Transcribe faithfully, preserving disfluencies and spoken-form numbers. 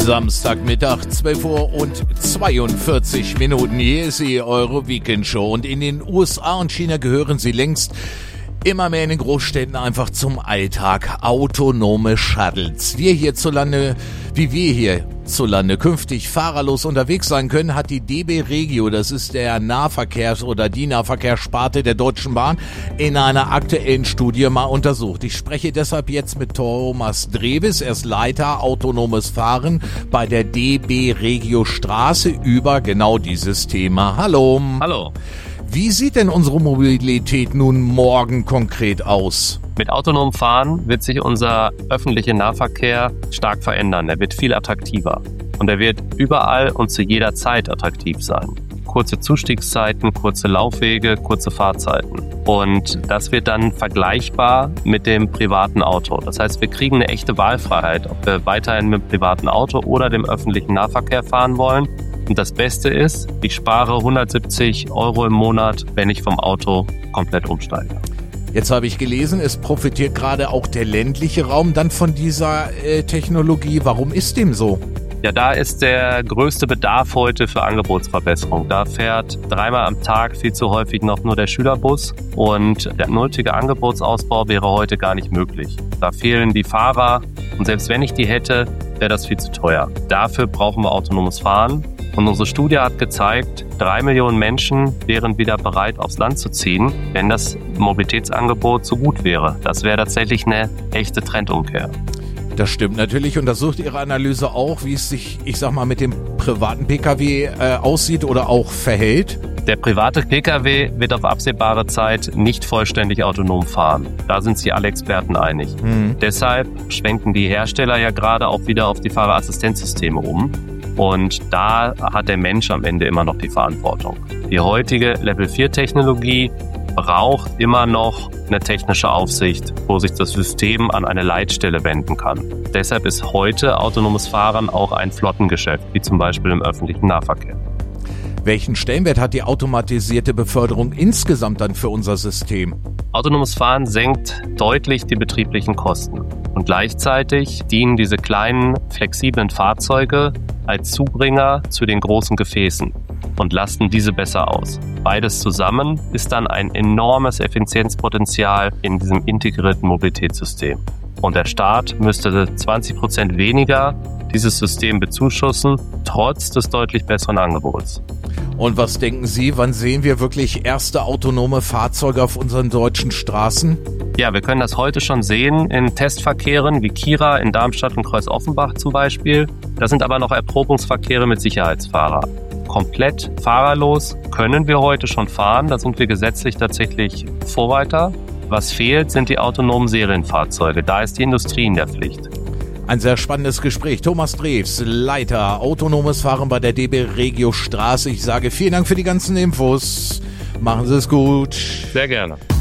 Samstagmittag, zwölf Uhr und zweiundvierzig Minuten. Hier ist sie, eure Weekendshow. Und in den U S A und China gehören sie längst immer mehr in den Großstädten einfach zum Alltag. Autonome Shuttles. Wir hierzulande, wie wir hierzulande künftig fahrerlos unterwegs sein können, hat die D B Regio, das ist der Nahverkehrs- oder die Nahverkehrssparte der Deutschen Bahn, in einer aktuellen Studie mal untersucht. Ich spreche deshalb jetzt mit Thomas Drewes, er ist Leiter autonomes Fahren bei der D B Regio Straße über genau dieses Thema. Hallo. Hallo. Wie sieht denn unsere Mobilität nun morgen konkret aus? Mit autonomem Fahren wird sich unser öffentlicher Nahverkehr stark verändern. Er wird viel attraktiver und er wird überall und zu jeder Zeit attraktiv sein. Kurze Zustiegszeiten, kurze Laufwege, kurze Fahrzeiten. Und das wird dann vergleichbar mit dem privaten Auto. Das heißt, wir kriegen eine echte Wahlfreiheit, ob wir weiterhin mit dem privaten Auto oder dem öffentlichen Nahverkehr fahren wollen. Und das Beste ist, ich spare hundertsiebzig Euro im Monat, wenn ich vom Auto komplett umsteige. Jetzt habe ich gelesen, es profitiert gerade auch der ländliche Raum dann von dieser äh, Technologie. Warum ist dem so? Ja, da ist der größte Bedarf heute für Angebotsverbesserung. Da fährt dreimal am Tag viel zu häufig noch nur der Schülerbus und der nötige Angebotsausbau wäre heute gar nicht möglich. Da fehlen die Fahrer und selbst wenn ich die hätte, wäre das viel zu teuer. Dafür brauchen wir autonomes Fahren. Und unsere Studie hat gezeigt, drei Millionen Menschen wären wieder bereit, aufs Land zu ziehen, wenn das Mobilitätsangebot so gut wäre. Das wäre tatsächlich eine echte Trendumkehr. Das stimmt natürlich. Untersucht Ihre Analyse auch, wie es sich, ich sag mal, mit dem privaten Pkw äh, aussieht oder auch verhält? Der private Pkw wird auf absehbare Zeit nicht vollständig autonom fahren. Da sind sich alle Experten einig. Mhm. Deshalb schwenken die Hersteller ja gerade auch wieder auf die Fahrerassistenzsysteme um. Und da hat der Mensch am Ende immer noch die Verantwortung. Die heutige Level vier Technologie braucht immer noch eine technische Aufsicht, wo sich das System an eine Leitstelle wenden kann. Deshalb ist heute autonomes Fahren auch ein Flottengeschäft, wie zum Beispiel im öffentlichen Nahverkehr. Welchen Stellenwert hat die automatisierte Beförderung insgesamt dann für unser System? Autonomes Fahren senkt deutlich die betrieblichen Kosten. Und gleichzeitig dienen diese kleinen, flexiblen Fahrzeuge als Zubringer zu den großen Gefäßen und lasten diese besser aus. Beides zusammen ist dann ein enormes Effizienzpotenzial in diesem integrierten Mobilitätssystem. Und der Staat müsste zwanzig Prozent weniger dieses System bezuschussen, trotz des deutlich besseren Angebots. Und was denken Sie, wann sehen wir wirklich erste autonome Fahrzeuge auf unseren deutschen Straßen? Ja, wir können das heute schon sehen in Testverkehren wie Kira in Darmstadt und Kreuz-Offenbach zum Beispiel. Das sind aber noch Erprobungsverkehre mit Sicherheitsfahrer. Komplett fahrerlos können wir heute schon fahren, da sind wir gesetzlich tatsächlich Vorreiter. Was fehlt, sind die autonomen Serienfahrzeuge, da ist die Industrie in der Pflicht. Ein sehr spannendes Gespräch. Thomas Drewes, Leiter autonomes Fahren bei der D B Regio Straße. Ich sage vielen Dank für die ganzen Infos. Machen Sie es gut. Sehr gerne.